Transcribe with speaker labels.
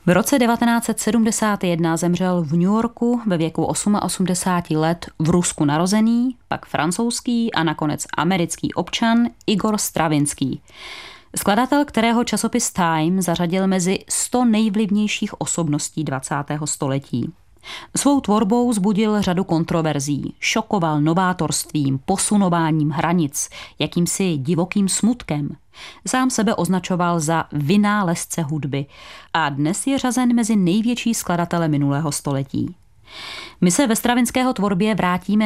Speaker 1: V roce 1971 zemřel v New Yorku ve věku 88 let v Rusku narozený, pak francouzský a nakonec americký občan Igor Stravinský. Skladatel, kterého časopis Time zařadil mezi 100 nejvlivnějších osobností 20. století. Svou tvorbou vzbudil řadu kontroverzí, šokoval novátorstvím, posunováním hranic, jakýmsi divokým smutkem. Sám sebe označoval za vynálezce hudby a dnes je řazen mezi největší skladatele minulého století. My se ve Stravinského tvorbě vrátíme